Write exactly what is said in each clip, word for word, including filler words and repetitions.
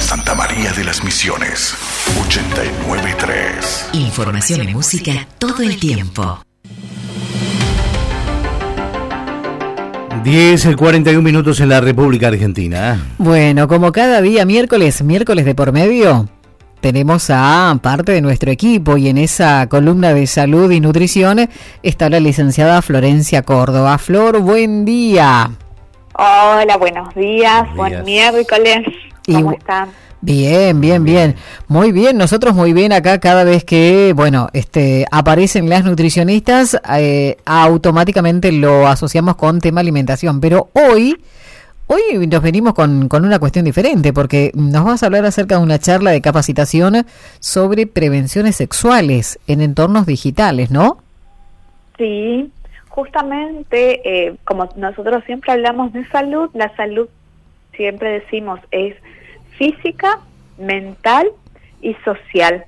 Santa María de las Misiones, ochenta y nueve punto tres. Información y música todo el tiempo. diez, cuarenta y un minutos en la República Argentina. Bueno, como cada día miércoles, miércoles de por medio, tenemos a parte de nuestro equipo y en esa columna de salud y nutrición está la licenciada Florencia Córdoba. Flor, buen día. Hola, buenos días, buenos días. Buen miércoles. ¿Cómo y, están? Bien, bien, bien. Muy bien, nosotros muy bien acá cada vez que, bueno, este aparecen las nutricionistas, eh, automáticamente lo asociamos con tema alimentación, pero hoy... Hoy nos venimos con, con una cuestión diferente, porque nos vas a hablar acerca de una charla de capacitación sobre prevenciones sexuales en entornos digitales, ¿no? Sí, justamente, eh, como nosotros siempre hablamos de salud, la salud, siempre decimos, es física, mental y social.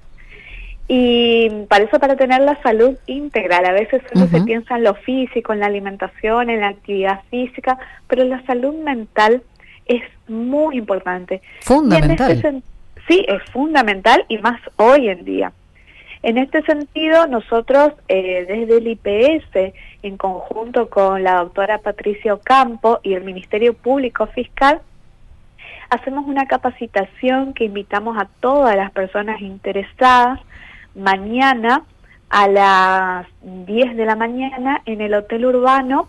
Y para eso, para tener la salud integral, a veces solo uh-huh. se piensa en lo físico, en la alimentación, en la actividad física, pero la salud mental es muy importante. Fundamental. Este, sí, es fundamental y más hoy en día. En este sentido, nosotros eh, desde el I P S, en conjunto con la doctora Patricia Ocampo y el Ministerio Público Fiscal, hacemos una capacitación que invitamos a todas las personas interesadas mañana a las diez de la mañana en el Hotel Urbano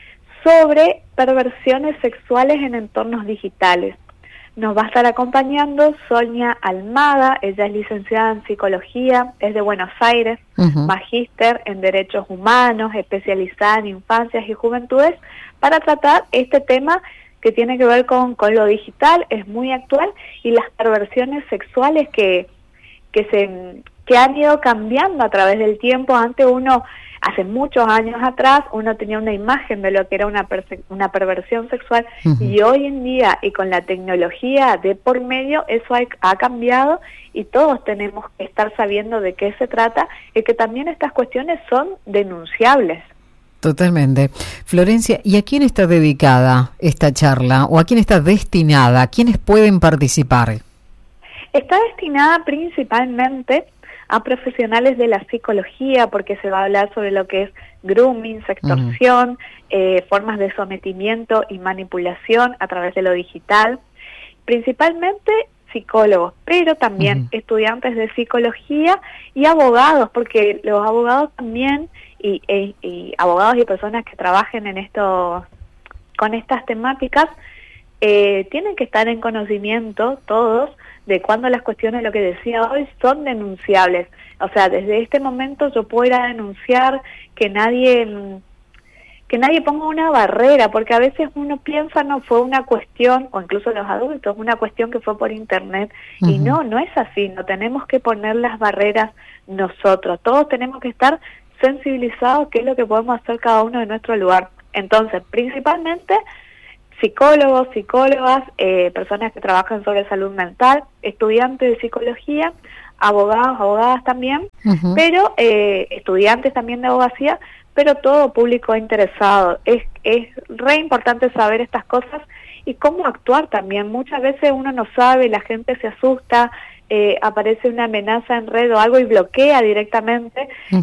sobre perversiones sexuales en entornos digitales. Nos va a estar acompañando Sonia Almada, ella es licenciada en Psicología, es de Buenos Aires, uh-huh. magíster en Derechos Humanos, especializada en Infancias y Juventudes, para tratar este tema que tiene que ver con, con lo digital, es muy actual, y las perversiones sexuales que, que se... que han ido cambiando a través del tiempo. Antes uno, hace muchos años atrás, uno tenía una imagen de lo que era una, perse- una perversión sexual, uh-huh. y hoy en día, y con la tecnología de por medio, eso ha, ha cambiado, y todos tenemos que estar sabiendo de qué se trata, y que también estas cuestiones son denunciables. Totalmente. Florencia, ¿y a quién está dedicada esta charla, o a quién está destinada? ¿Quiénes pueden participar? Está destinada principalmente a profesionales de la psicología, porque se va a hablar sobre lo que es grooming, sextorsión, uh-huh. eh, formas de sometimiento y manipulación a través de lo digital, principalmente psicólogos, pero también uh-huh. estudiantes de psicología y abogados, porque los abogados también, y, y, y abogados y personas que trabajen en esto, con estas temáticas, eh, tienen que estar en conocimiento todos de cuando las cuestiones, lo que decía hoy, son denunciables. O sea, desde este momento yo puedo ir a denunciar, que nadie que nadie ponga una barrera, porque a veces uno piensa, no, fue una cuestión, o incluso los adultos, una cuestión que fue por internet, uh-huh. y no, no es así, no tenemos que poner las barreras nosotros, todos tenemos que estar sensibilizados qué es lo que podemos hacer cada uno de nuestro lugar. Entonces, principalmente psicólogos, psicólogas, eh, personas que trabajan sobre salud mental, estudiantes de psicología, abogados, abogadas también, uh-huh. pero eh, estudiantes también de abogacía, pero todo público interesado. Es, es re importante saber estas cosas y cómo actuar también. Muchas veces uno no sabe, la gente se asusta, eh, aparece una amenaza en red o algo y bloquea directamente, uh-huh.